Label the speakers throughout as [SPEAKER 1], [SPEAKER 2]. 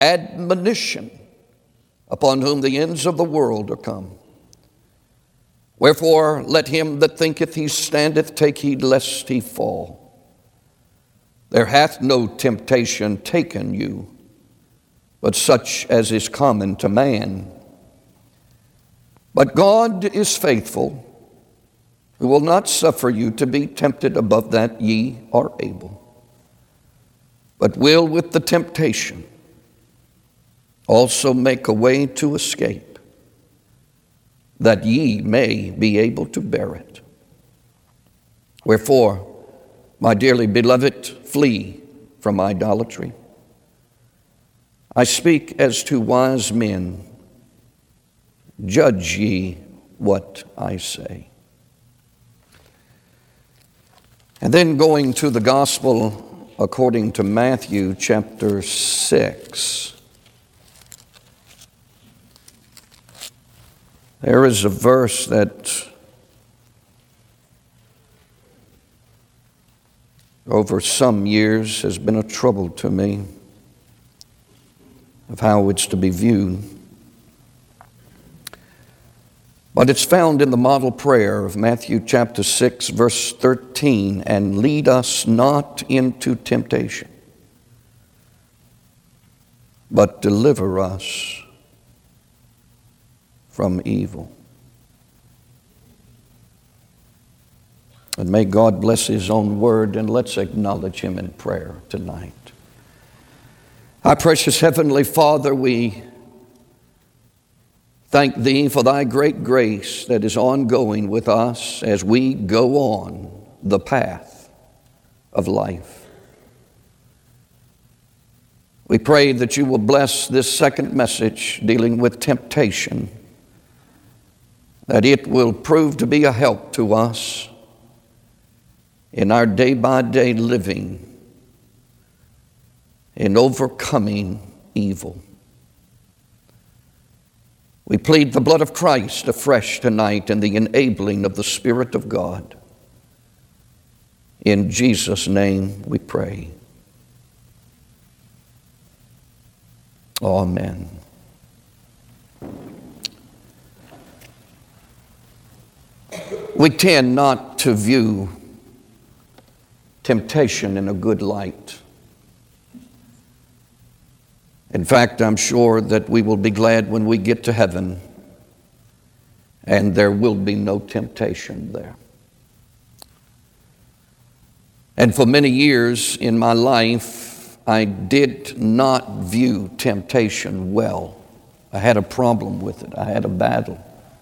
[SPEAKER 1] admonition, upon whom the ends of the world are come. Wherefore let him that thinketh he standeth take heed lest he fall. There hath no temptation taken you, but such as is common to man. But God is faithful, who will not suffer you to be tempted above that ye are able, but will with the temptation also make a way to escape, that ye may be able to bear it. Wherefore, my dearly beloved, flee from idolatry. I speak as to wise men. Judge ye what I say. And then going to the gospel according to Matthew chapter 6. There is a verse that over some years has been a trouble to me of how it's to be viewed. But it's found in the model prayer of Matthew chapter 6, verse 13, and lead us not into temptation, but deliver us from evil. And may God bless His own word, and let's acknowledge Him in prayer tonight. Our precious Heavenly Father, we thank Thee for Thy great grace that is ongoing with us as we go on the path of life. We pray that You will bless this second message dealing with temptation, that it will prove to be a help to us in our day-by-day living in overcoming evil. We plead the blood of Christ afresh tonight and the enabling of the Spirit of God. In Jesus' name we pray. Amen. We tend not to view temptation in a good light. In fact, I'm sure that we will be glad when we get to heaven and there will be no temptation there. And for many years in my life, I did not view temptation well. I had a problem with it. I had a battle.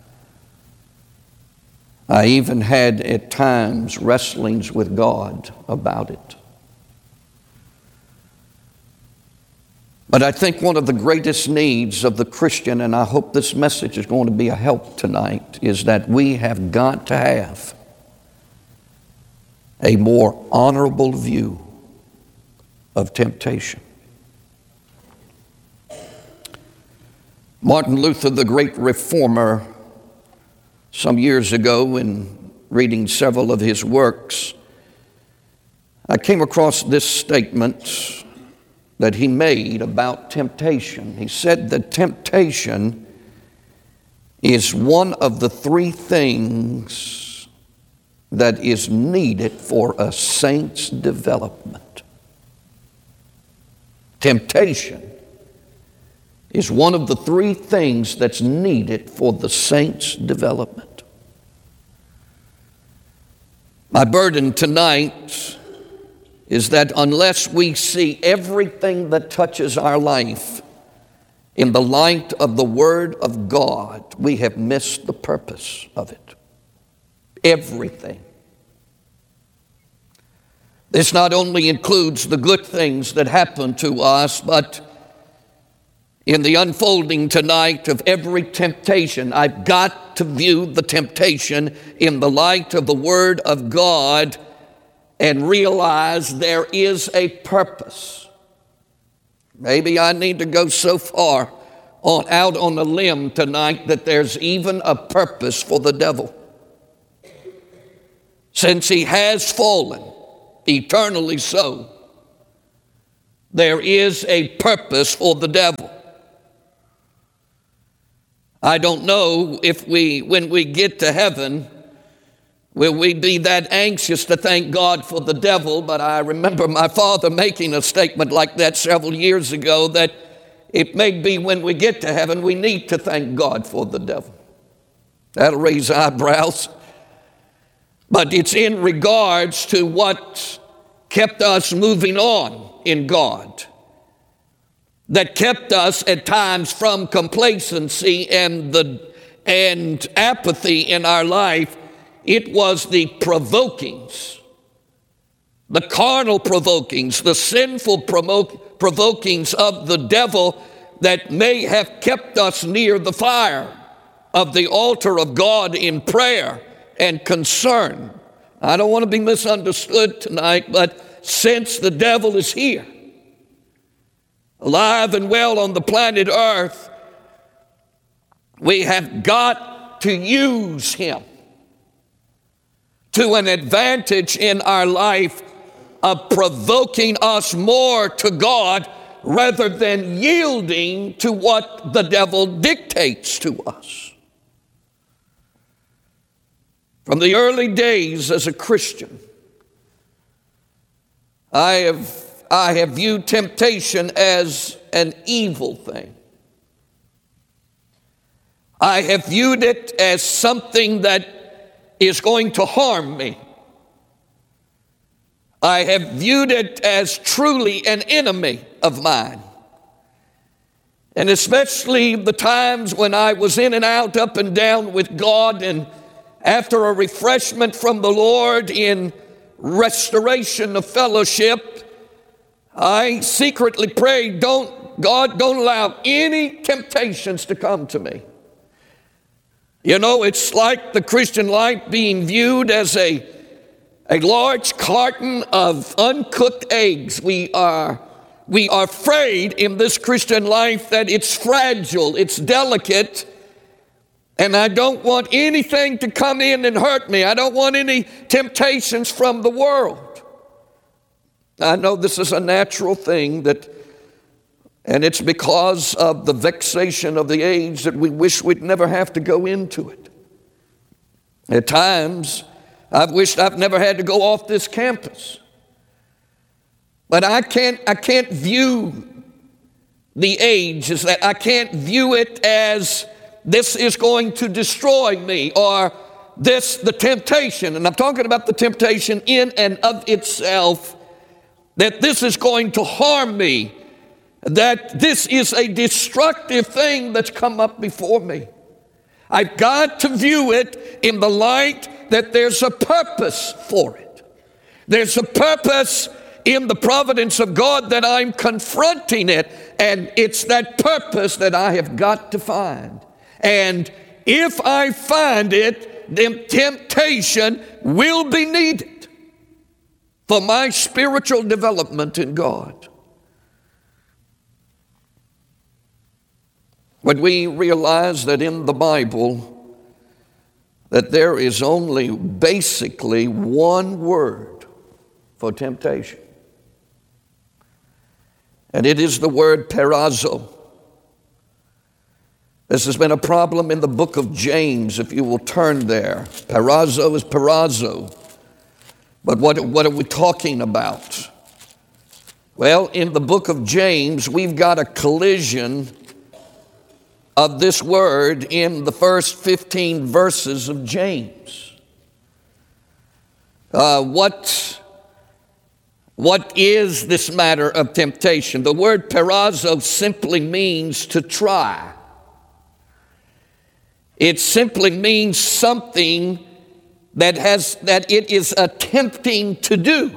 [SPEAKER 1] I even had at times wrestlings with God about it. But I think one of the greatest needs of the Christian, and I hope this message is going to be a help tonight, is that we have got to have a more honorable view of temptation. Martin Luther, the great reformer, some years ago in reading several of his works, I came across this statement that he made about temptation. He said that temptation is one of the three things that is needed for a saint's development. Temptation is one of the three things that's needed for the saint's development. My burden tonight is that unless we see everything that touches our life in the light of the Word of God, we have missed the purpose of it. Everything. This not only includes the good things that happen to us, but in the unfolding tonight of every temptation, I've got to view the temptation in the light of the Word of God and realize there is a purpose. Maybe I need to go so far out on a limb tonight that there's even a purpose for the devil. Since he has fallen, eternally so, there is a purpose for the devil. I don't know if when we get to heaven, will we be that anxious to thank God for the devil? But I remember my father making a statement like that several years ago, that it may be when we get to heaven, we need to thank God for the devil. That'll raise eyebrows. But it's in regards to what kept us moving on in God, that kept us at times from complacency and apathy in our life. It was the provokings, the carnal provokings, the sinful provokings of the devil that may have kept us near the fire of the altar of God in prayer and concern. I don't want to be misunderstood tonight, but since the devil is here, alive and well on the planet Earth, we have got to use him to an advantage in our life of provoking us more to God rather than yielding to what the devil dictates to us. From the early days as a Christian, I have viewed temptation as an evil thing. I have viewed it as something that is going to harm me. I have viewed it as truly an enemy of mine. And especially the times when I was in and out, up and down with God, and after a refreshment from the Lord in restoration of fellowship, I secretly prayed, God, don't allow any temptations to come to me. You know, it's like the Christian life being viewed as a large carton of uncooked eggs. We are afraid in this Christian life that it's fragile, it's delicate, and I don't want anything to come in and hurt me. I don't want any temptations from the world. I know this is a natural thing, and it's because of the vexation of the age that we wish we'd never have to go into it. At times, I've wished I've never had to go off this campus. But I can't view the age as that. I can't view it as this is going to destroy me, or this, the temptation, and I'm talking about the temptation in and of itself, that this is going to harm me, that this is a destructive thing that's come up before me. I've got to view it in the light that there's a purpose for it. There's a purpose in the providence of God that I'm confronting it, and it's that purpose that I have got to find. And if I find it, then temptation will be needed for my spiritual development in God. When we realize that in the Bible that there is only basically one word for temptation, and it is the word perazzo. This has been a problem in the book of James, if you will turn there. Perazzo is perazzo. But what are we talking about? Well, in the book of James, we've got a collision of this word in the first 15 verses of James. What is this matter of temptation? The word perazzo simply means to try. It simply means something that it is attempting to do.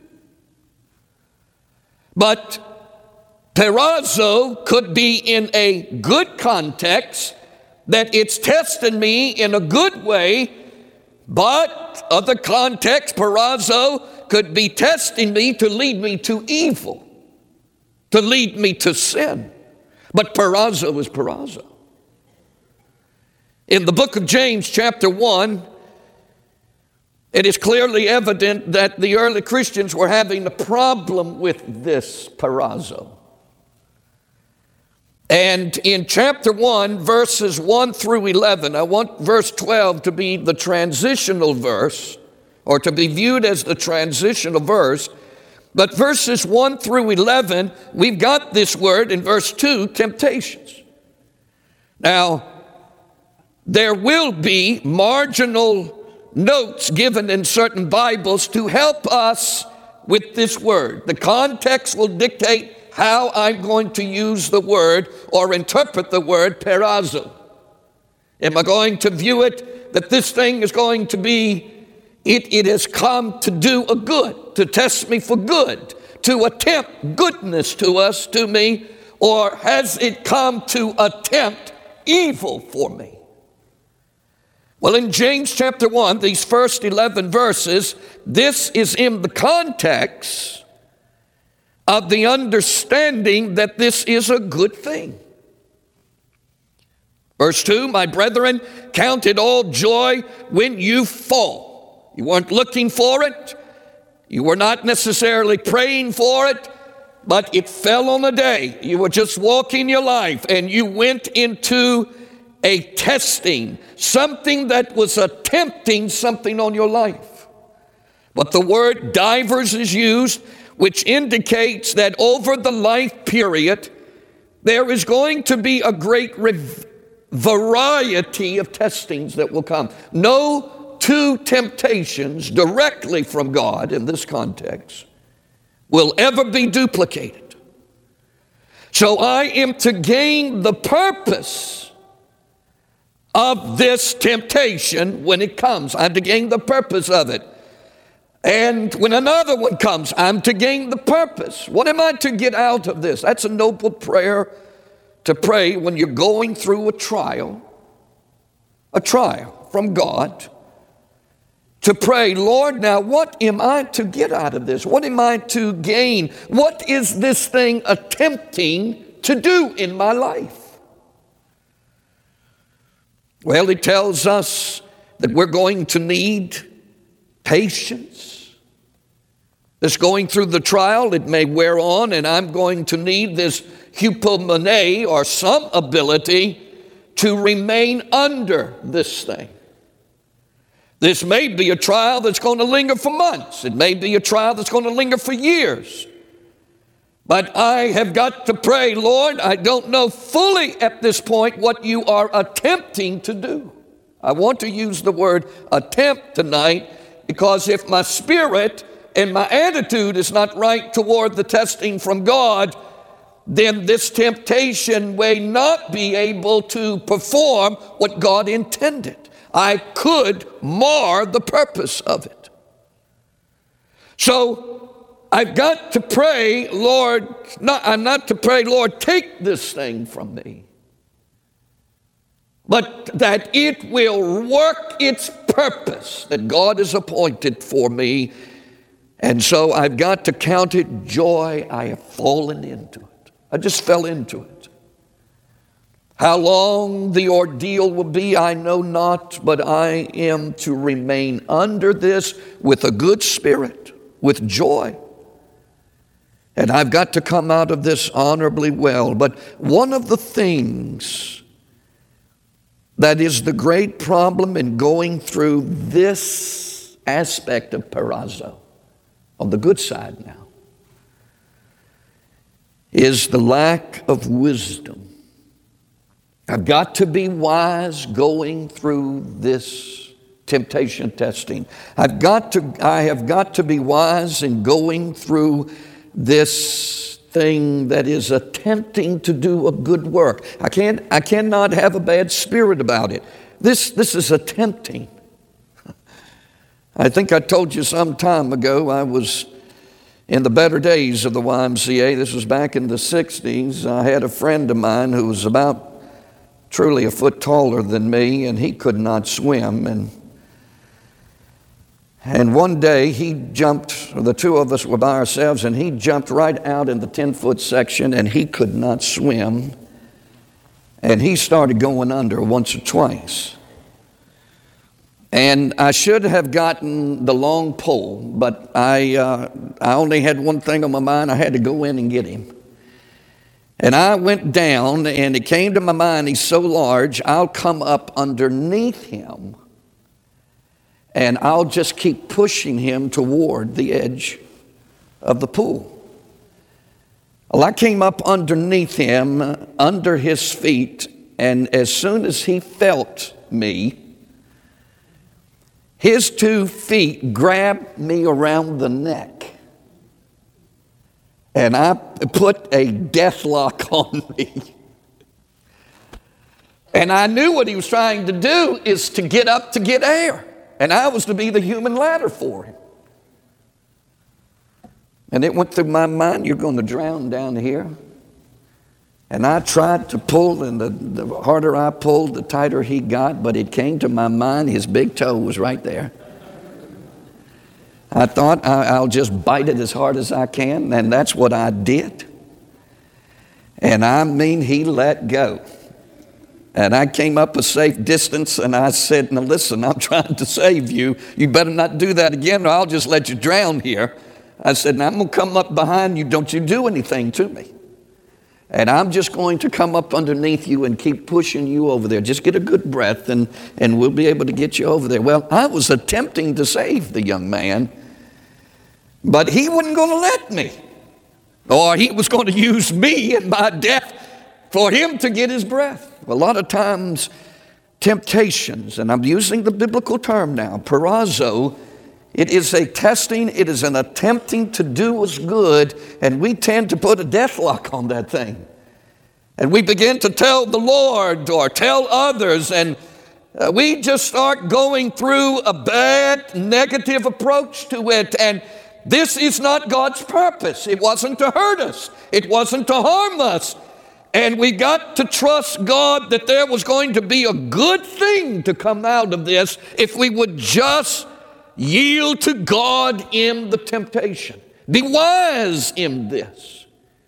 [SPEAKER 1] But perazzo could be in a good context, that it's testing me in a good way, but other contexts, perazzo could be testing me to lead me to evil, to lead me to sin. But perazzo is perazzo. In the book of James, chapter 1, It is clearly evident that the early Christians were having a problem with this peirazo. And in chapter 1, verses 1 through 11, I want verse 12 to be the transitional verse, or to be viewed as the transitional verse. But verses 1 through 11, we've got this word in verse 2, temptations. Now, there will be marginal notes given in certain Bibles to help us with this word. The context will dictate how I'm going to use the word or interpret the word peirazo. Am I going to view it that this thing is going to be, it has come to do a good, to test me for good, to attempt goodness to me, or has it come to attempt evil for me? Well, in James chapter 1, these first 11 verses, this is in the context of the understanding that this is a good thing. Verse 2, my brethren, count it all joy when you fall. You weren't looking for it. You were not necessarily praying for it, but it fell on a day. You were just walking your life and you went into a testing, something that was attempting something on your life. But the word divers is used, which indicates that over the life period, there is going to be a great variety of testings that will come. No two temptations directly from God in this context will ever be duplicated. So I am to gain the purpose of this temptation when it comes. I'm to gain the purpose of it. And when another one comes, I'm to gain the purpose. What am I to get out of this? That's a noble prayer to pray when you're going through a trial from God. To pray, Lord, now what am I to get out of this? What am I to gain? What is this thing attempting to do in my life? Well, it tells us that we're going to need patience. This going through the trial, it may wear on, and I'm going to need this hypomone, or some ability to remain under this thing. This may be a trial that's going to linger for months. It may be a trial that's going to linger for years. But I have got to pray, Lord, I don't know fully at this point what you are attempting to do. I want to use the word attempt tonight, because if my spirit and my attitude is not right toward the testing from God, then this temptation may not be able to perform what God intended. I could mar the purpose of it. So I've got to pray, Lord, I'm not to pray, Lord, take this thing from me, but that it will work its purpose that God has appointed for me. And so I've got to count it joy. I have fallen into it. I just fell into it. How long the ordeal will be, I know not, but I am to remain under this with a good spirit, with joy. And I've got to come out of this honorably well. But one of the things that is the great problem in going through this aspect of peirazo, on the good side now, is the lack of wisdom. I've got to be wise going through this temptation testing. I have got to be wise in going through this thing that is attempting to do a good work. I cannot have a bad spirit about it. This is attempting. I think I told you some time ago, I was in the better days of the YMCA. This was back in the 60s. I had a friend of mine who was about truly a foot taller than me, and he could not swim. And one day he jumped, the two of us were by ourselves, and he jumped right out in the 10-foot section, and he could not swim. And he started going under once or twice. And I should have gotten the long pole, but I only had one thing on my mind. I had to go in and get him. And I went down, and it came to my mind, he's so large, I'll come up underneath him, and I'll just keep pushing him toward the edge of the pool. Well, I came up underneath him, under his feet, and as soon as he felt me, his 2 feet grabbed me around the neck, and I put a death lock on me. And I knew what he was trying to do is to get up to get air, and I was to be the human ladder for him. And it went through my mind, you're going to drown down here. And I tried to pull, and the harder I pulled, the tighter he got, but it came to my mind, his big toe was right there. I thought I'll just bite it as hard as I can, and that's what I did. And I mean, he let go. And I came up a safe distance, and I said, now listen, I'm trying to save you. You better not do that again, or I'll just let you drown here. I said, now I'm going to come up behind you. Don't you do anything to me. And I'm just going to come up underneath you and keep pushing you over there. Just get a good breath, and we'll be able to get you over there. Well, I was attempting to save the young man, but he wasn't going to let me. Or he was going to use me and my death for him to get his breath. A lot of times, temptations, and I'm using the biblical term now, peirazo, it is a testing, it is an attempting to do us good, and we tend to put a death lock on that thing. And we begin to tell the Lord or tell others, and we just start going through a bad, negative approach to it. And this is not God's purpose. It wasn't to hurt us. It wasn't to harm us. And we got to trust God that there was going to be a good thing to come out of this if we would just yield to God in the temptation. Be wise in this.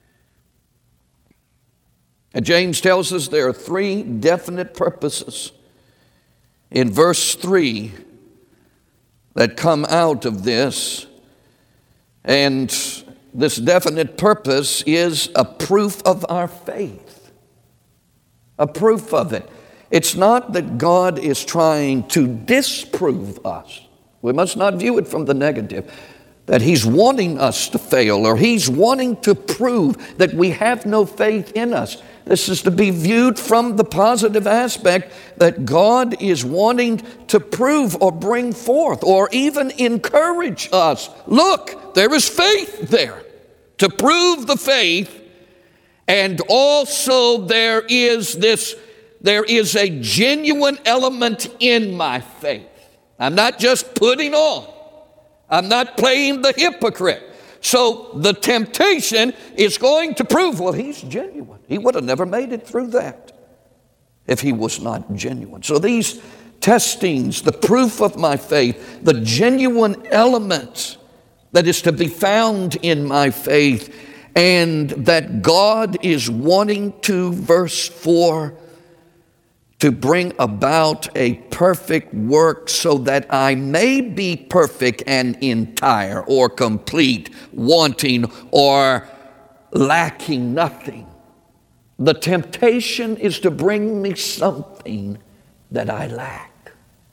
[SPEAKER 1] And James tells us there are 3 definite purposes in verse 3 that come out of this. And this definite purpose is a proof of our faith. A proof of it. It's not that God is trying to disprove us. We must not view it from the negative, that he's wanting us to fail, or he's wanting to prove that we have no faith in us. This is to be viewed from the positive aspect that God is wanting to prove or bring forth or even encourage us. Look, there is faith there to prove the faith, and also there is a genuine element in my faith. I'm not just putting on. I'm not playing the hypocrite. So the temptation is going to prove, well, he's genuine. He would have never made it through that if he was not genuine. So these testings, the proof of my faith, the genuine element that is to be found in my faith, and that God is wanting to, verse 4, to bring about a perfect work so that I may be perfect and entire or complete, wanting or lacking nothing. The temptation is to bring me something that I lack.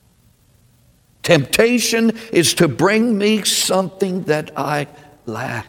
[SPEAKER 1] Temptation is to bring me something that I lack.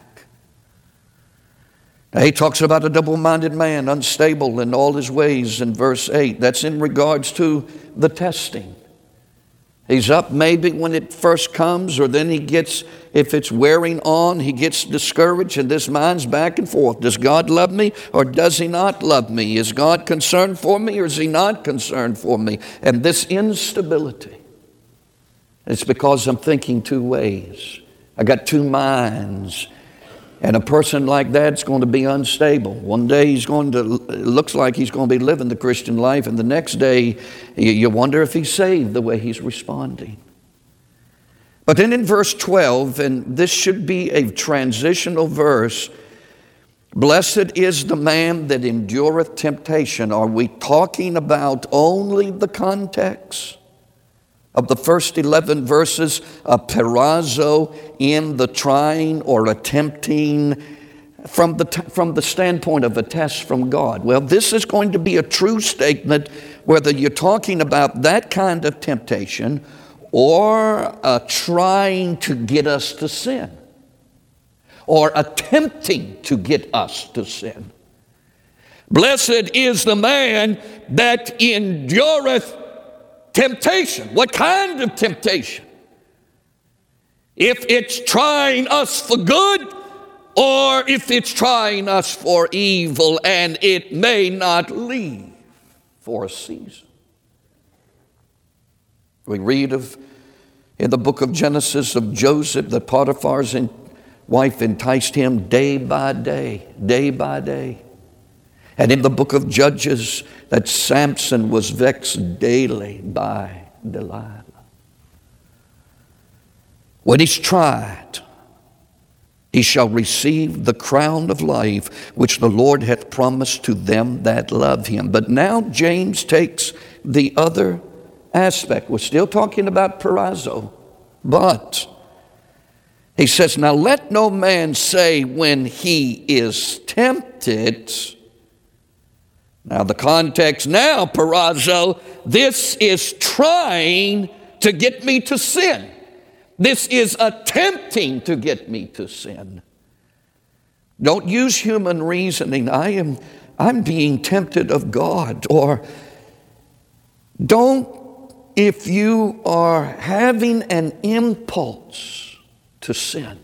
[SPEAKER 1] He talks about a double-minded man, unstable in all his ways in verse 8. That's in regards to the testing. He's up maybe when it first comes, or then he gets, if it's wearing on, he gets discouraged, and this mind's back and forth. Does God love me or does he not love me? Is God concerned for me or is he not concerned for me? And this instability, it's because I'm thinking 2 ways. I got 2 minds. And a person like that's going to be unstable. One day it looks like he's going to be living the Christian life, and the next day you wonder if he's saved the way he's responding. But then in verse 12, and this should be a transitional verse, blessed is the man that endureth temptation. Are we talking about only the context? of the first 11 verses a peirazo in the trying or attempting from the standpoint of a test from God. Well, this is going to be a true statement whether you're talking about that kind of temptation or trying to get us to sin or attempting to get us to sin. Blessed is the man that endureth temptation. What kind of temptation? If it's trying us for good or if it's trying us for evil, and it may not leave for a season. We read in the book of Genesis of Joseph that Potiphar's wife enticed him day by day, day by day. And in the book of Judges, that Samson was vexed daily by Delilah. When he's tried, he shall receive the crown of life, which the Lord hath promised to them that love him. But now James takes the other aspect. We're still talking about peirazo, but he says, now let no man say when he is tempted. Now the context now, peirazo, this is trying to get me to sin. This is attempting to get me to sin. Don't use human reasoning. I'm being tempted of God. Or don't, if you are having an impulse to sin.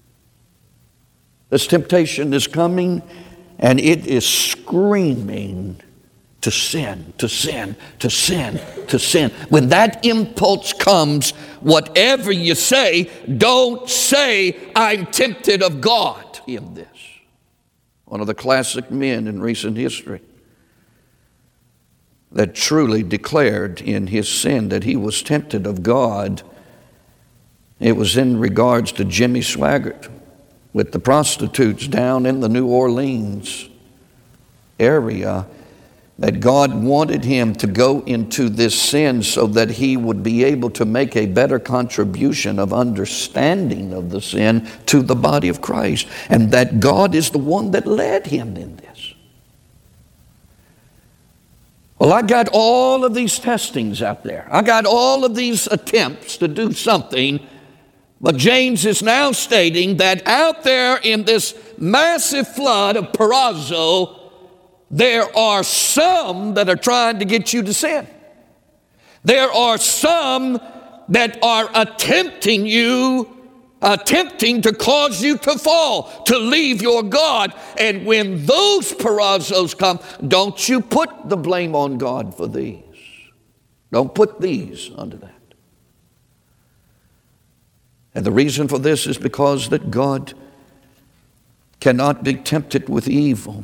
[SPEAKER 1] This temptation is coming and it is screaming to sin, to sin, to sin, to sin. When that impulse comes, whatever you say, don't say, I'm tempted of God in this. One of the classic men in recent history that truly declared in his sin that he was tempted of God, it was in regards to Jimmy Swaggart with the prostitutes down in the New Orleans area, that God wanted him to go into this sin so that he would be able to make a better contribution of understanding of the sin to the body of Christ, and that God is the one that led him in this. Well, I got all of these testings out there. I got all of these attempts to do something. But James is now stating that out there in this massive flood of peirazo, there are some that are trying to get you to sin. There are some that are attempting to cause you to fall, to leave your God. And when those peirazos come, don't you put the blame on God for these. Don't put these under that. And the reason for this is because that God cannot be tempted with evil.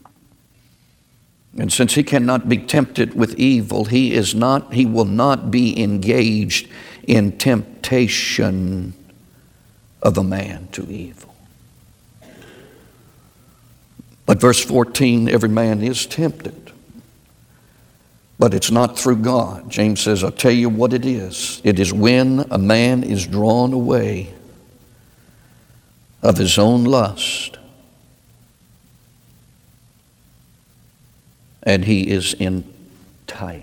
[SPEAKER 1] And since he cannot be tempted with evil, he will not be engaged in temptation of a man to evil. But verse 14, every man is tempted, but it's not through God. James says, I'll tell you what it is. It is when a man is drawn away of his own lust and he is enticed.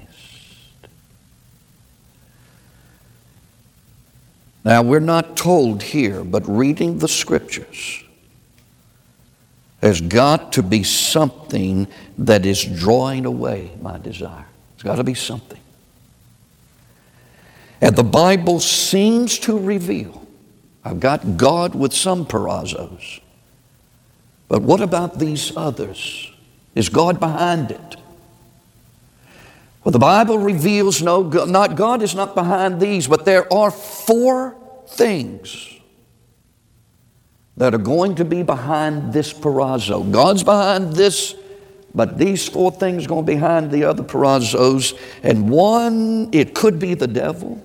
[SPEAKER 1] Now, we're not told here, but reading the scriptures, there's got to be something that is drawing away my desire. There's got to be something. And the Bible seems to reveal, I've got God with some perazos, but what about these others? Is God behind it? Well, the Bible reveals God is not behind these, but there are 4 things that are going to be behind this peirazo. God's behind this, but these 4 things are going to be behind the other peirazos. And one, it could be the devil,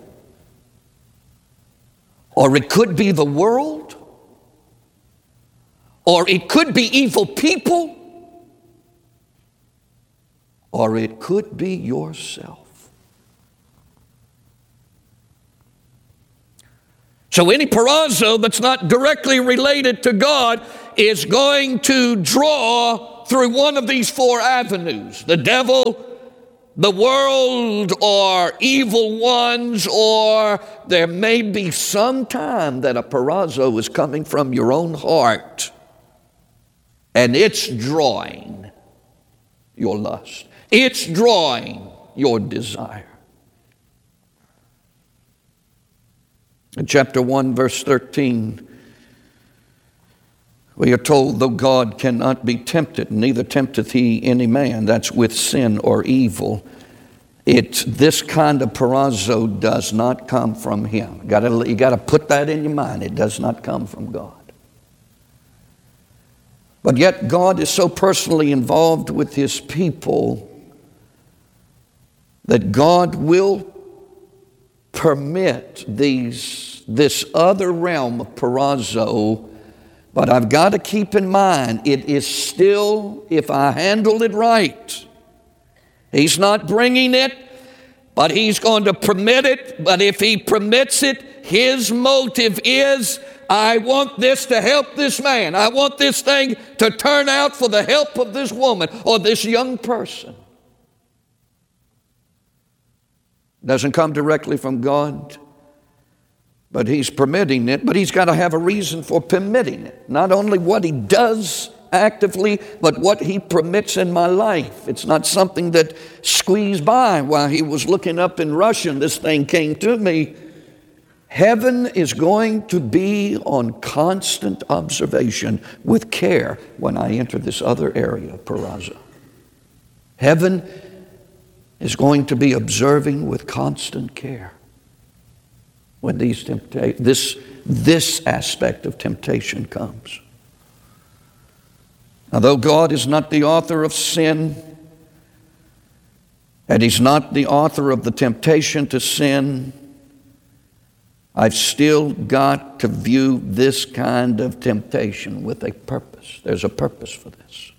[SPEAKER 1] or it could be the world, or it could be evil people, or it could be yourself. So any perazzo that's not directly related to God is going to draw through one of these four avenues: the devil, the world, or evil ones, or there may be some time that a perazzo is coming from your own heart and it's drawing your lust. It's drawing your desire. In chapter 1, verse 13, we are told, though God cannot be tempted, neither tempteth he any man. That's with sin or evil. This kind of perazzo does not come from him. You got to put that in your mind. It does not come from God. But yet God is so personally involved with his people that God will permit this other realm of perazzo. But I've got to keep in mind, it is still, if I handle it right, he's not bringing it, but he's going to permit it. But if he permits it, his motive is, I want this to help this man. I want this thing to turn out for the help of this woman or this young person. Doesn't come directly from God, but he's permitting it. But he's got to have a reason for permitting it. Not only what he does actively, but what he permits in my life. It's not something that squeezed by while he was looking up in Russian. This thing came to me. Heaven is going to be on constant observation with care when I enter this other area of perazzo. Heaven is going to be observing with constant care when this aspect of temptation comes. Now, though God is not the author of sin, and he's not the author of the temptation to sin, I've still got to view this kind of temptation with a purpose. There's a purpose for this.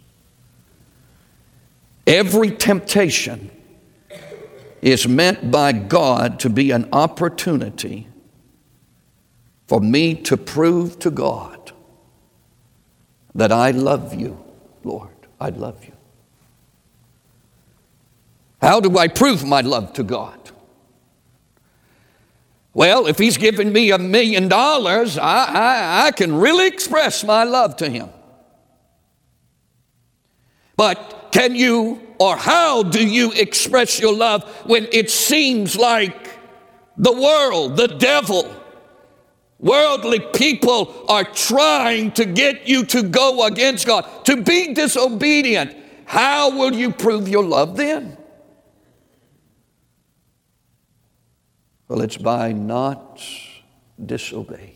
[SPEAKER 1] Every temptation is meant by God to be an opportunity for me to prove to God that I love you, Lord. I love you. How do I prove my love to God? Well, if he's given me $1 million, I can really express my love to him. But can you, or how do you express your love when it seems like the world, the devil, worldly people are trying to get you to go against God, to be disobedient? How will you prove your love then? Well, it's by not disobeying.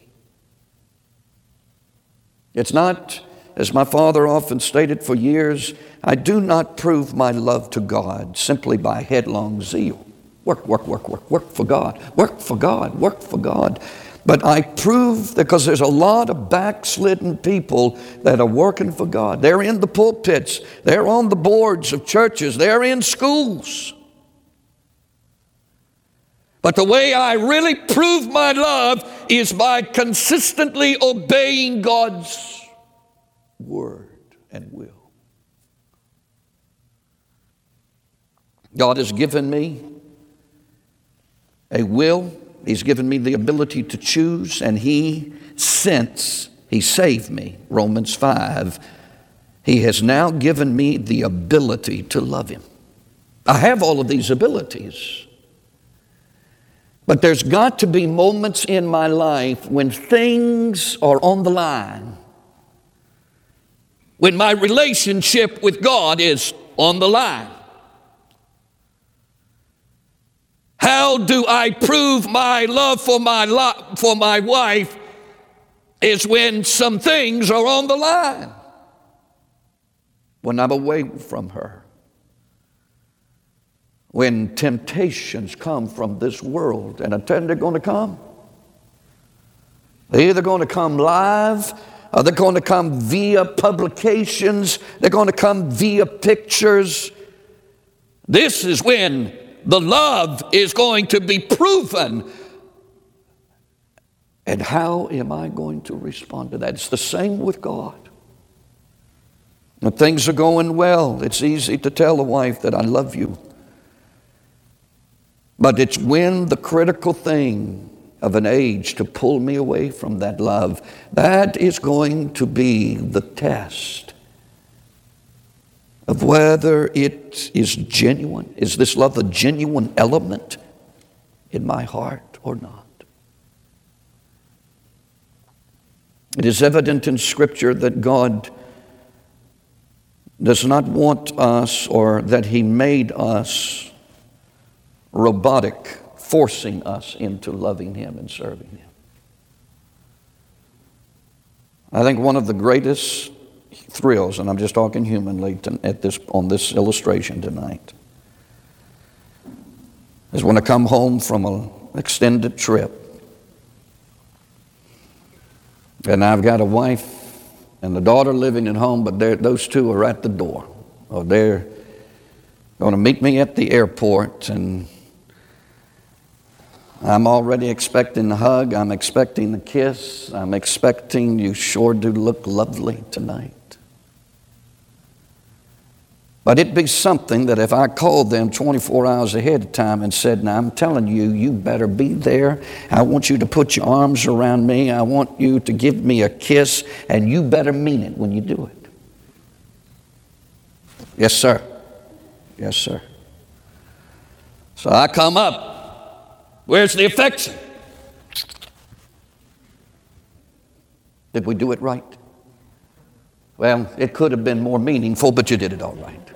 [SPEAKER 1] It's not, as my father often stated for years, I do not prove my love to God simply by headlong zeal. Work for God. Work for God. Work for God. But I prove, because there's a lot of backslidden people that are working for God. They're in the pulpits. They're on the boards of churches. They're in schools. But the way I really prove my love is by consistently obeying God's word and will. God has given me a will. He's given me the ability to choose, and since He saved me, Romans 5, He has now given me the ability to love Him. I have all of these abilities. But there's got to be moments in my life when things are on the line, when my relationship with God is on the line. How do I prove my love for my wife is when some things are on the line, when I'm away from her. When temptations come from this world, and I tell you they're going to come. They're either going to come live, or they're going to come via publications, they're going to come via pictures. This is when the love is going to be proven. And how am I going to respond to that? It's the same with God. When things are going well, it's easy to tell a wife that I love you. But it's when the critical thing of an age to pull me away from that love, that is going to be the test of whether it is genuine. Is this love a genuine element in my heart or not? It is evident in Scripture that God does not want us, or that He made us robotic, forcing us into loving Him and serving Him. I think one of the greatest thrills, and I'm just talking humanly on this illustration tonight, is when I come home from an extended trip and I've got a wife and a daughter living at home, but those two are at the door, or they're going to meet me at the airport, and I'm already expecting the hug, I'm expecting the kiss, I'm expecting you sure do look lovely tonight. But it'd be something that if I called them 24 hours ahead of time and said, now I'm telling you, you better be there. I want you to put your arms around me. I want you to give me a kiss, and you better mean it when you do it. Yes, sir. Yes, sir. So I come up. Where's the affection? Did we do it right? Well, it could have been more meaningful, but you did it all right.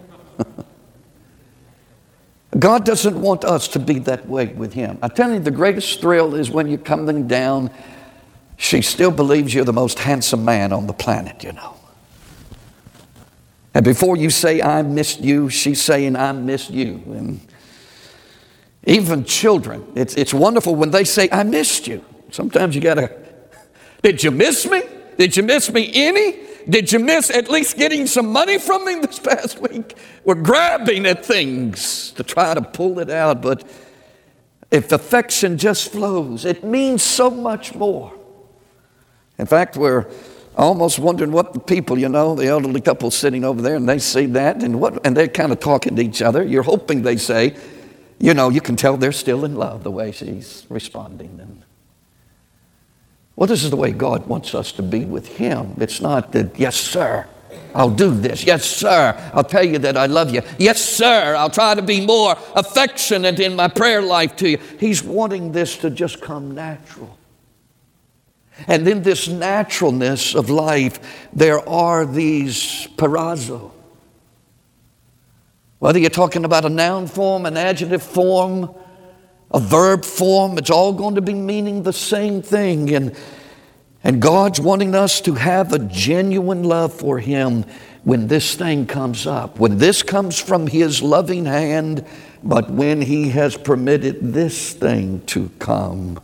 [SPEAKER 1] God doesn't want us to be that way with Him. I tell you, the greatest thrill is when you're coming down, she still believes you're the most handsome man on the planet, you know. And before you say, I missed you, she's saying, I missed you. And even children, it's wonderful when they say, I missed you. Sometimes you got to, did you miss me? Did you miss me any? Did you miss at least getting some money from me this past week? We're grabbing at things to try to pull it out, but if affection just flows, it means so much more. In fact, we're almost wondering what the people, the elderly couple sitting over there, and they see that, and they're kind of talking to each other. You're hoping they say, you can tell they're still in love the way she's responding. Well, this is the way God wants us to be with Him. It's not that, yes, sir, I'll do this. Yes, sir, I'll tell you that I love you. Yes, sir, I'll try to be more affectionate in my prayer life to you. He's wanting this to just come natural. And in this naturalness of life, there are these parazo. Whether you're talking about a noun form, an adjective form, a verb form, it's all going to be meaning the same thing. And God's wanting us to have a genuine love for Him when this thing comes up, when this comes from His loving hand, but when He has permitted this thing to come.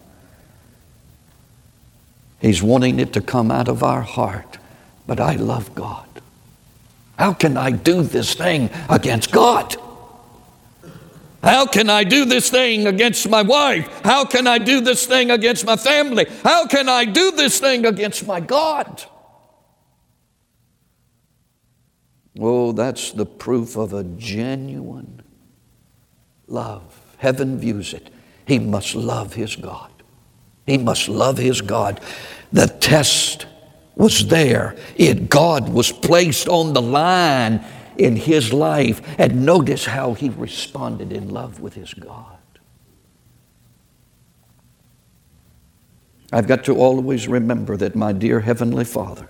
[SPEAKER 1] He's wanting it to come out of our heart. But I love God. How can I do this thing against God? How can I do this thing against my wife? How can I do this thing against my family? How can I do this thing against my God? Oh, that's the proof of a genuine love. Heaven views it. He must love his God. He must love his God. The test was there. God was placed on the line in his life. And notice how he responded in love with his God. I've got to always remember that my dear Heavenly Father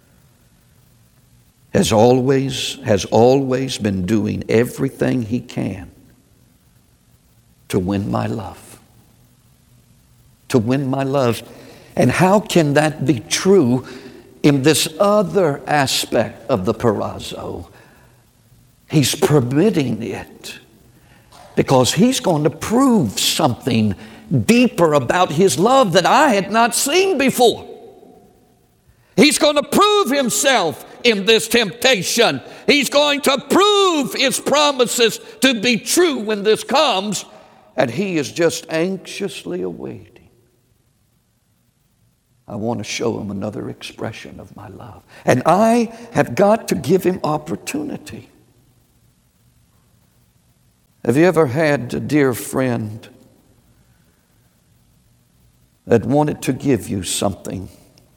[SPEAKER 1] has always been doing everything he can to win my love. To win my love. And how can that be true in this other aspect of the parazo? He's permitting it because he's going to prove something deeper about his love that I had not seen before. He's going to prove himself in this temptation. He's going to prove his promises to be true when this comes, and he is just anxiously awaiting I want to show him another expression of my love. And I have got to give him opportunity. Have you ever had a dear friend that wanted to give you something?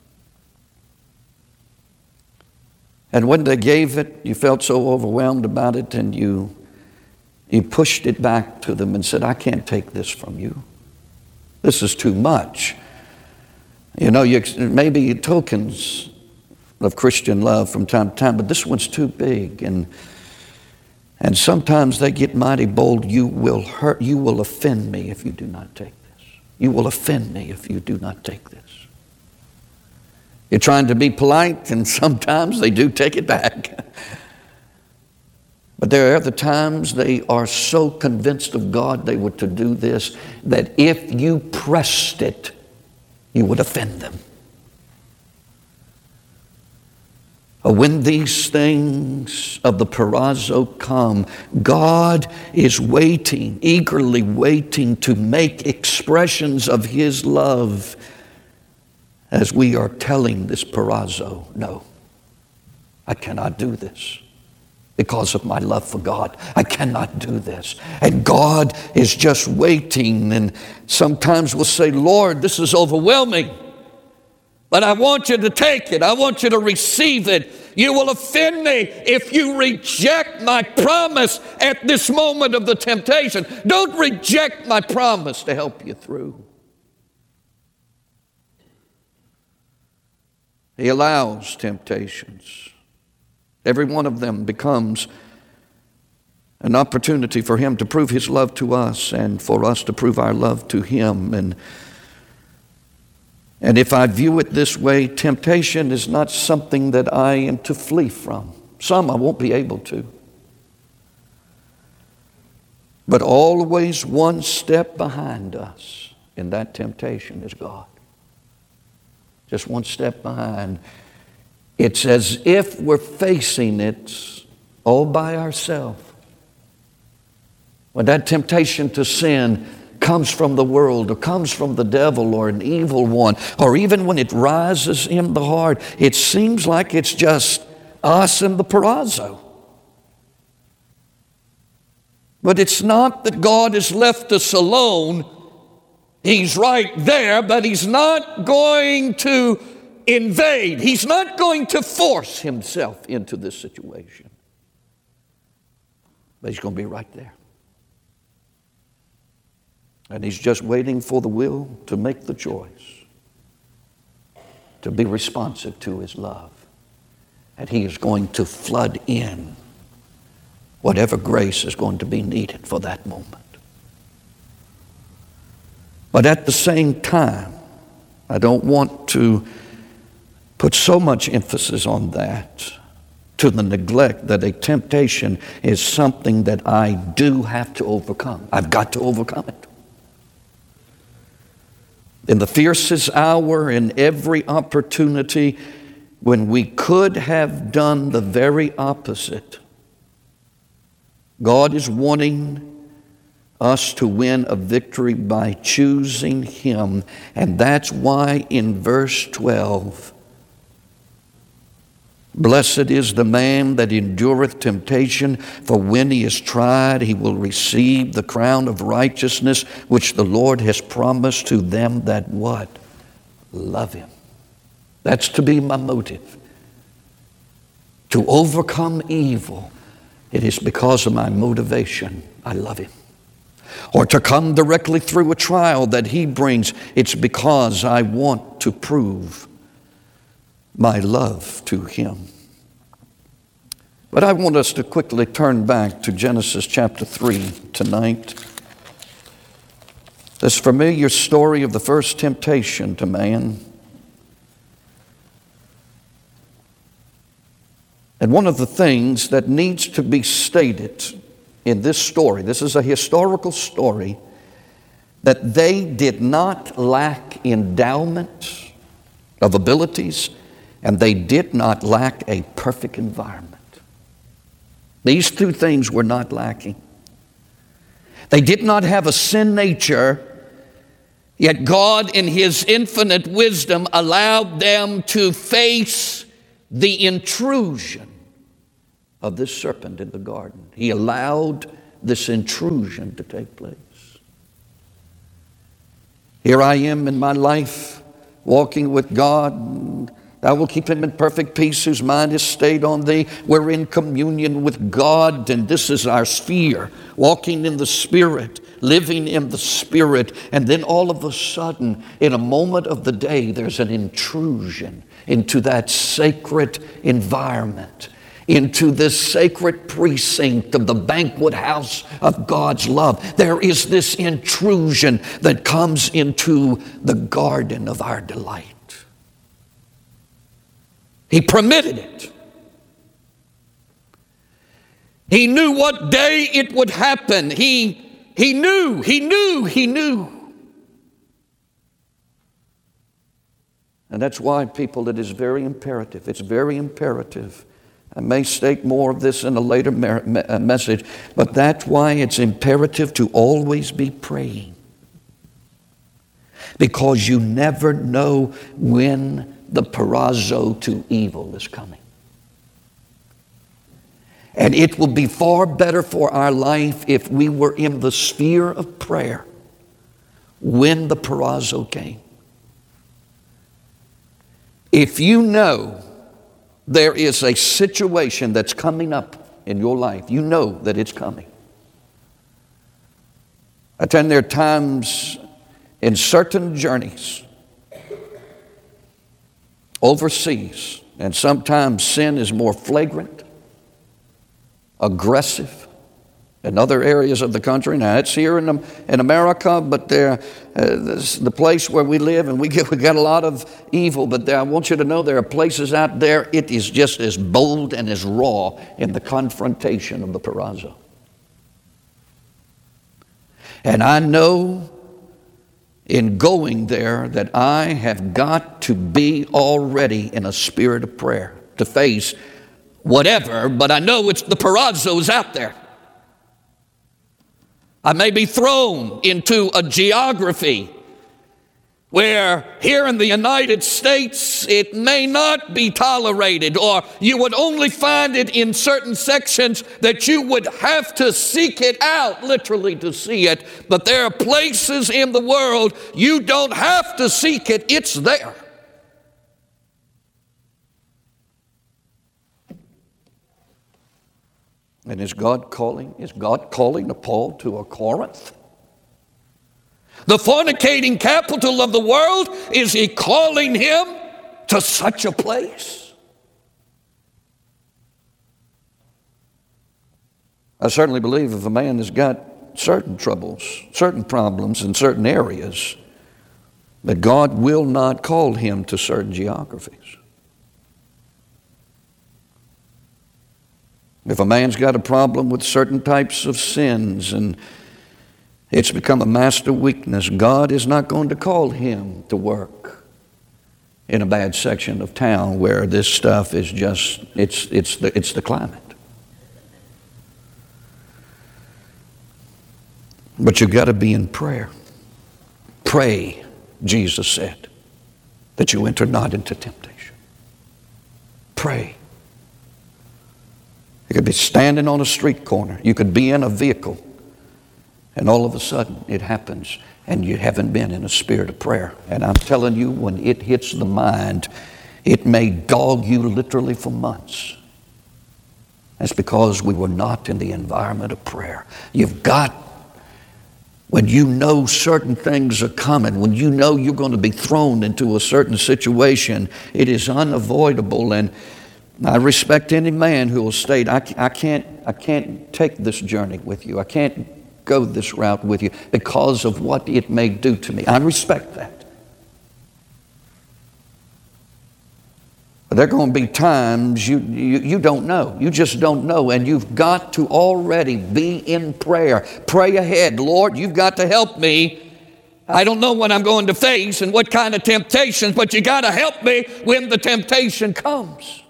[SPEAKER 1] And when they gave it, you felt so overwhelmed about it, and you pushed it back to them and said, I can't take this from you. This is too much. You know, maybe tokens of Christian love from time to time, but this one's too big. And sometimes they get mighty bold. You will offend me if you do not take this. You will offend me if you do not take this. You're trying to be polite, and sometimes they do take it back. But there are other times they are so convinced of God they were to do this, that if you pressed it, you would offend them. When these things of the perazzo come, God is waiting, eagerly waiting to make expressions of His love as we are telling this perazzo, no, I cannot do this. Because of my love for God, I cannot do this. And God is just waiting, and sometimes we'll say, Lord, this is overwhelming, but I want you to take it. I want you to receive it. You will offend me if you reject my promise at this moment of the temptation. Don't reject my promise to help you through. He allows temptations. Every one of them becomes an opportunity for Him to prove His love to us and for us to prove our love to Him. And if I view it this way, temptation is not something that I am to flee from. Some I won't be able to. But always one step behind us in that temptation is God. Just one step behind. It's as if we're facing it all by ourselves. When that temptation to sin comes from the world or comes from the devil or an evil one, or even when it rises in the heart, it seems like it's just us and the perazzo. But it's not that God has left us alone. He's right there, but He's not going to invade. He's not going to force Himself into this situation. But He's going to be right there. And He's just waiting for the will to make the choice, to be responsive to His love. And He is going to flood in whatever grace is going to be needed for that moment. But at the same time, I don't want to put so much emphasis on that to the neglect that a temptation is something that I do have to overcome. I've got to overcome it. In the fiercest hour, in every opportunity, when we could have done the very opposite, God is wanting us to win a victory by choosing Him. And that's why in verse 12, blessed is the man that endureth temptation, for when he is tried, he will receive the crown of righteousness, which the Lord has promised to them that what? Love Him. That's to be my motive. To overcome evil, it is because of my motivation. I love Him. Or to come directly through a trial that He brings, it's because I want to prove my love to Him. But I want us to quickly turn back to Genesis chapter 3 tonight. This familiar story of the first temptation to man. And one of the things that needs to be stated in this story, this is a historical story, that they did not lack endowment of abilities, and they did not lack a perfect environment. These two things were not lacking. They did not have a sin nature Yet God, in His infinite wisdom, allowed them to face the intrusion of this serpent in the garden. He allowed this intrusion to take place. Here I am in my life, walking with God. Thou wilt keep him in perfect peace whose mind is stayed on thee. We're in communion with God, and this is our sphere, walking in the Spirit, living in the Spirit. And then all of a sudden, in a moment of the day, there's an intrusion into that sacred environment, into this sacred precinct of the banquet house of God's love. There is this intrusion that comes into the garden of our delight. He permitted it. He knew what day it would happen. He knew. And that's why, people, it is very imperative. It's very imperative. I may state more of this in a later message, but that's why it's imperative to always be praying. Because you never know when the perazzo to evil is coming. And it will be far better for our life if we were in the sphere of prayer when the perazzo came. If you know there is a situation that's coming up in your life, you know that it's coming. I tell you, there are times in certain journeys overseas, and sometimes sin is more flagrant, aggressive in other areas of the country. Now, it's here in America, but the place where we live, and we got a lot of evil, but I want you to know there are places out there, it is just as bold and as raw in the confrontation of the perazzo. And I know in going there that I have got to be already in a spirit of prayer to face whatever, but I know it's the perazzo's out there. I may be thrown into a geography where here in the United States it may not be tolerated, or you would only find it in certain sections that you would have to seek it out, literally to see it. But there are places in the world you don't have to seek it, it's there. And is God calling Paul to a Corinth? The fornicating capital of the world, is he calling him to such a place? I certainly believe if a man has got certain troubles, certain problems in certain areas, that God will not call him to certain geographies. If a man's got a problem with certain types of sins and it's become a master weakness, God is not going to call him to work in a bad section of town where this stuff is just, it's the climate. But you've got to be in prayer. Pray, Jesus said, that you enter not into temptation. Pray. You could be standing on a street corner. You could be in a vehicle. And all of a sudden it happens and you haven't been in a spirit of prayer. And I'm telling you, when it hits the mind, it may dog you literally for months. That's because we were not in the environment of prayer. You've got, when you know certain things are coming, when you know you're going to be thrown into a certain situation, it is unavoidable. And I respect any man who will state, I can't take this journey with you. I can't go this route with you because of what it may do to me. I respect that. But there are going to be times you don't know. You just don't know. And you've got to already be in prayer. Pray ahead. Lord, you've got to help me. I don't know what I'm going to face and what kind of temptations, but you got to help me when the temptation comes.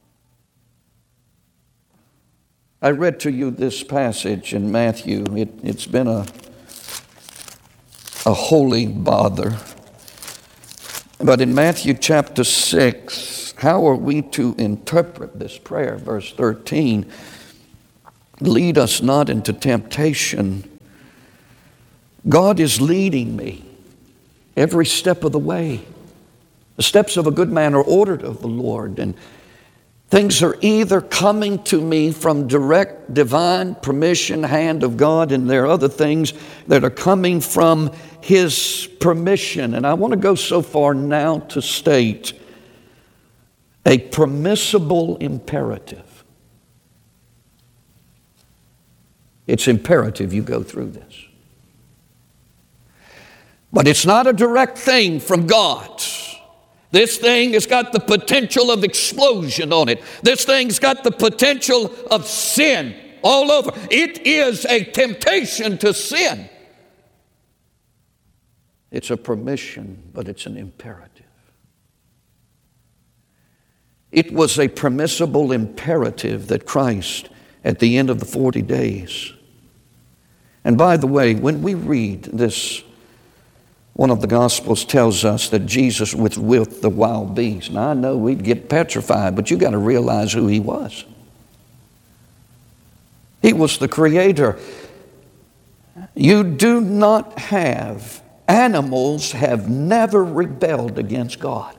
[SPEAKER 1] I read to you this passage in Matthew. It's been a holy bother. But in Matthew chapter 6, how are we to interpret this prayer? Verse 13, lead us not into temptation. God is leading me every step of the way. The steps of a good man are ordered of the Lord, and things are either coming to me from direct divine permission, hand of God, and there are other things that are coming from His permission. And I want to go so far now to state a permissible imperative. It's imperative you go through this. But it's not a direct thing from God. This thing has got the potential of explosion on it. This thing's got the potential of sin all over. It is a temptation to sin. It's a permission, but it's an imperative. It was a permissible imperative that Christ, at the end of the 40 days. And by the way, when we read this, one of the Gospels tells us that Jesus was with the wild beasts. Now, I know we'd get petrified, but you got to realize who He was. He was the Creator. You do not have, animals have never rebelled against God.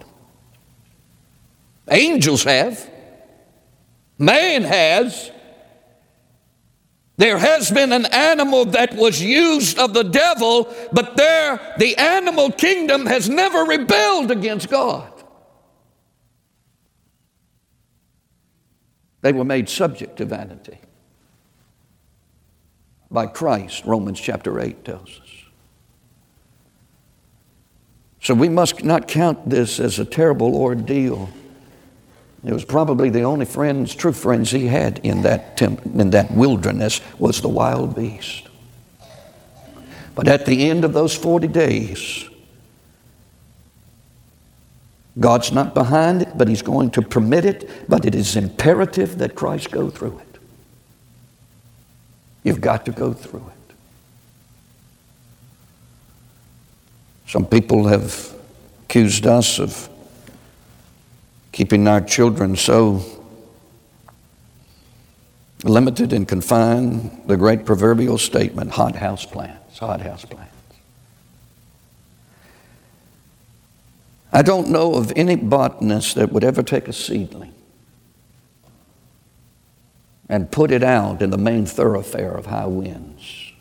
[SPEAKER 1] Angels have. Man has. There has been an animal that was used of the devil, but the animal kingdom has never rebelled against God. They were made subject to vanity by Christ, Romans chapter 8 tells us. So we must not count this as a terrible ordeal. It was probably the only friends, true friends he had in that wilderness was the wild beast. But at the end of those 40 days, God's not behind it, but He's going to permit it, but it is imperative that Christ go through it. You've got to go through it. Some people have accused us of keeping our children so limited and confined, the great proverbial statement, hothouse plants, hothouse plants. I don't know of any botanist that would ever take a seedling and put it out in the main thoroughfare of high winds.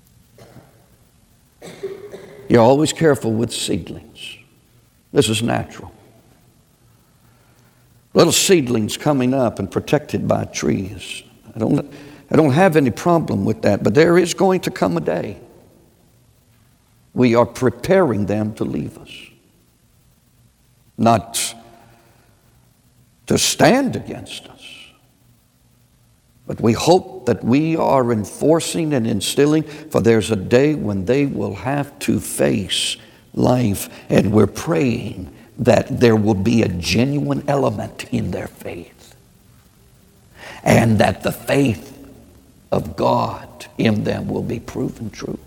[SPEAKER 1] You're always careful with seedlings. This is natural. Little seedlings coming up and protected by trees. I don't have any problem with that, but there is going to come a day we are preparing them to leave us. Not to stand against us, but we hope that we are enforcing and instilling, for there's a day when they will have to face life, and we're praying that there will be a genuine element in their faith, and that the faith of God in them will be proven true.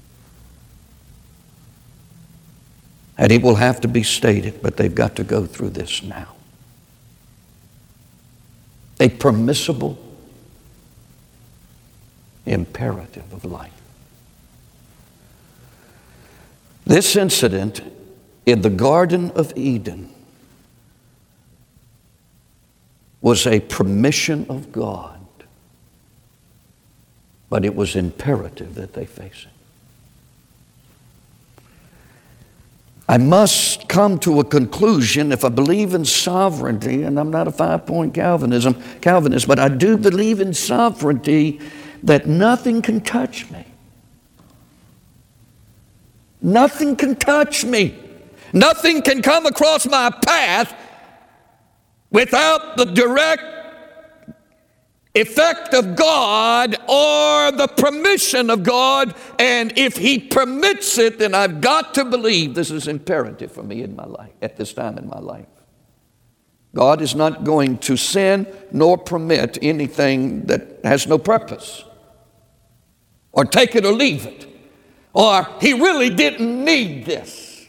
[SPEAKER 1] And it will have to be stated, but they've got to go through this now. A permissible imperative of life. This incident in the Garden of Eden was a permission of God, but it was imperative that they face it. I must come to a conclusion if I believe in sovereignty, and I'm not a five-point Calvinist, but I do believe in sovereignty, that nothing can touch me. Nothing can touch me. Nothing can come across my path without the direct effect of God or the permission of God. And if He permits it, then I've got to believe this is imperative for me in my life, at this time in my life. God is not going to sin nor permit anything that has no purpose, or take it or leave it, or he really didn't need this.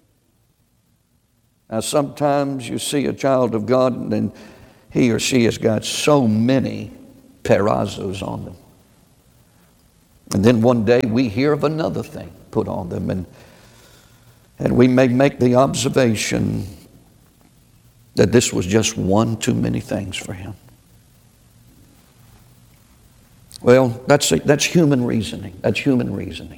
[SPEAKER 1] Now, sometimes you see a child of God and he or she has got so many perazos on them. And then one day we hear of another thing put on them, and we may make the observation that this was just one too many things for him. Well, that's human reasoning. That's human reasoning.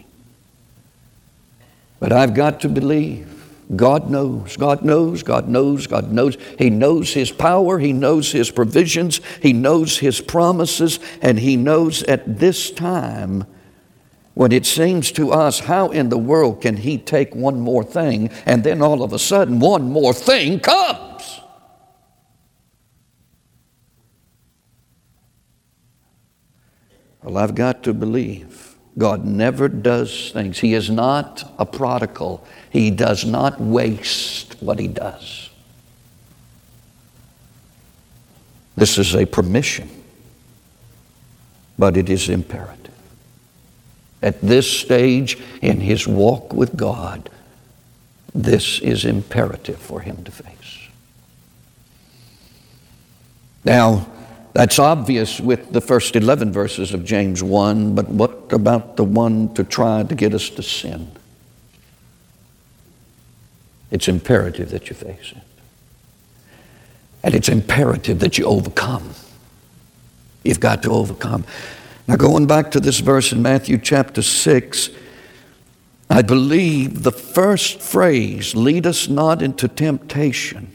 [SPEAKER 1] But I've got to believe God knows, God knows, God knows, God knows. He knows His power, He knows His provisions, He knows His promises, and He knows at this time when it seems to us, how in the world can He take one more thing and then all of a sudden one more thing comes? Well, I've got to believe God never does things. He is not a prodigal. He does not waste what He does. This is a permission, but it is imperative. At this stage in his walk with God, this is imperative for him to face. Now, that's obvious with the first 11 verses of James 1, but what about the one to try to get us to sin? It's imperative that you face it. And it's imperative that you overcome. You've got to overcome. Now, going back to this verse in Matthew chapter 6, I believe the first phrase, lead us not into temptation,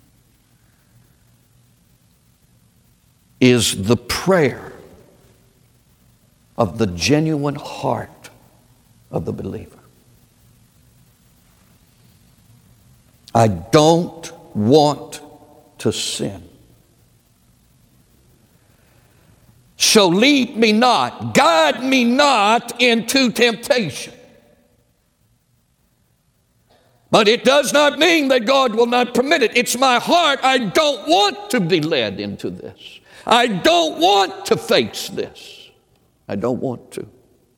[SPEAKER 1] is the prayer of the genuine heart of the believer. I don't want to sin. So lead me not, guide me not into temptation. But it does not mean that God will not permit it. It's my heart. I don't want to be led into this. I don't want to face this. I don't want to.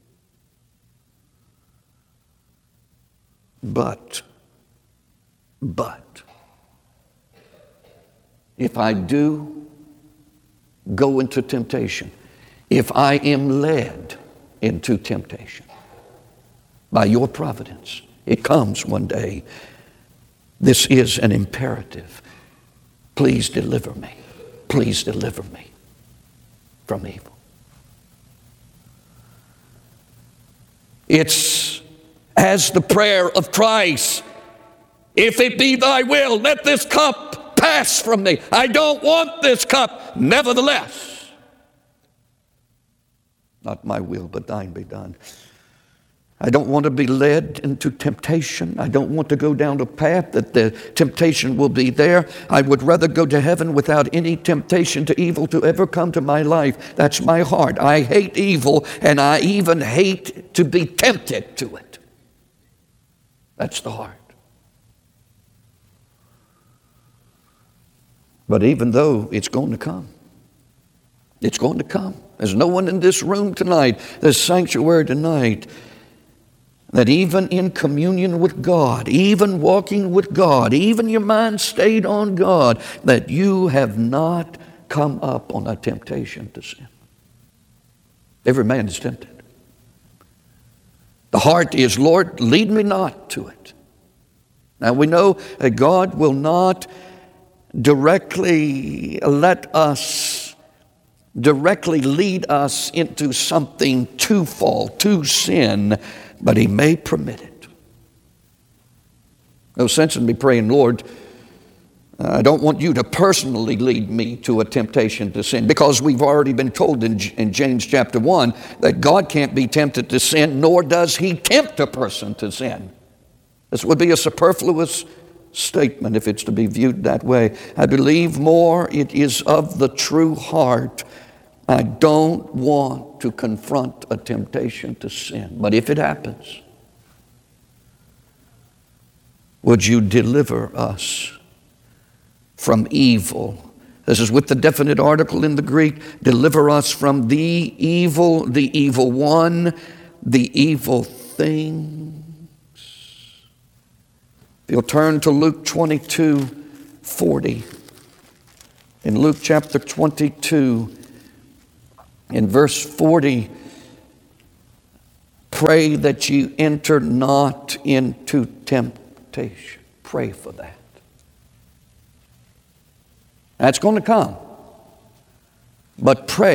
[SPEAKER 1] But, if I do go into temptation, if I am led into temptation by your providence, it comes one day. This is an imperative. Please deliver me. Please deliver me from evil. It's as the prayer of Christ, if it be thy will, let this cup pass from me. I don't want this cup. Nevertheless, not my will, but thine be done. I don't want to be led into temptation. I don't want to go down a path that the temptation will be there. I would rather go to heaven without any temptation to evil to ever come to my life. That's my heart. I hate evil, and I even hate to be tempted to it. That's the heart. But even though it's going to come, it's going to come. There's no one in this room tonight, this sanctuary tonight, that even in communion with God, even walking with God, even your mind stayed on God, that you have not come up on a temptation to sin. Every man is tempted. The heart is, Lord, lead me not to it. Now we know that God will not directly lead us into something to fall, to sin, but He may permit it. No sense in me praying, Lord, I don't want you to personally lead me to a temptation to sin, because we've already been told in James chapter 1 that God can't be tempted to sin, nor does He tempt a person to sin. This would be a superfluous statement if it's to be viewed that way. I believe more it is of the true heart. I don't want to confront a temptation to sin. But if it happens, would you deliver us from evil? This is with the definite article in the Greek. Deliver us from the evil one, the evil things. If you'll turn to Luke 22:40. In Luke chapter 22, in verse 40, pray that you enter not into temptation. Pray for that. That's going to come. But pray